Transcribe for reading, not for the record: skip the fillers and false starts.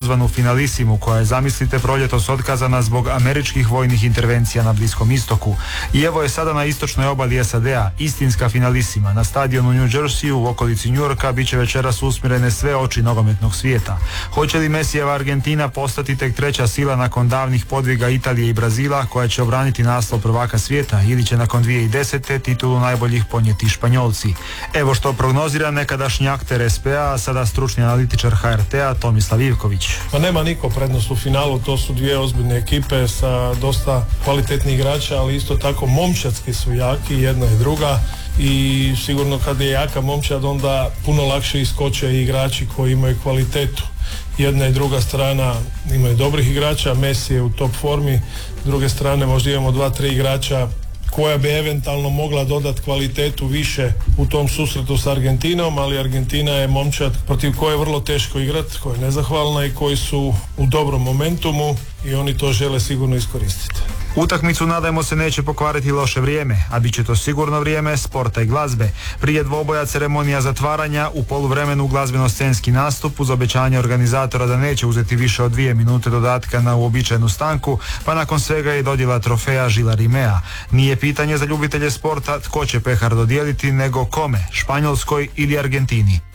takozvanu finalisimu koja je, zamislite, proljetos otkazana zbog američkih vojnih intervencija na Bliskom istoku. I evo je sada na istočnoj obali SAD-a istinska finalisima. Na stadionu New Jerseyu u okolici New Yorka bit će večeras usmjerene sve oči nogometnog svijeta. Hoće li Mesijeva Argentina postati tek treća sila nakon davnih podviga Italije i Brazila koja će obraniti naslov prvaka svijeta, ili će nakon 2010. titulu najboljih ponijeti Španjolci? Evo što prognozira nekadašnji akter SPA, a sada stručni analitičar HRT-a Tomislav Ivković. Pa nema niko prednost u finalu, to su dvije ozbiljne ekipe sa dosta kvalitetnih igrača, ali isto tako momčadski su jaki, jedna i druga, i sigurno kad je jaka momčad onda puno lakše iskoče i igrači koji imaju kvalitetu. Jedna i druga strana imaju dobrih igrača, Messi je u top formi, s druge strane možda imamo 2-3 igrača koja bi eventualno mogla dodati kvalitetu više u tom susretu s Argentinom, ali Argentina je momčad protiv koje je vrlo teško igrati, koja je nezahvalna i koji su u dobrom momentumu i oni to žele sigurno iskoristiti. Utakmicu, nadajmo se, neće pokvariti loše vrijeme, a bit će to sigurno vrijeme sporta i glazbe. Prije dvoboja ceremonija zatvaranja, u poluvremenu glazbeno-scenski nastup uz obećanje organizatora da neće uzeti više od 2 minute dodatka na uobičajenu stanku, pa nakon svega i dodjela trofeja Žila Rimea. Nije pitanje za ljubitelje sporta tko će pehar dodijeliti, nego kome, Španjolskoj ili Argentini.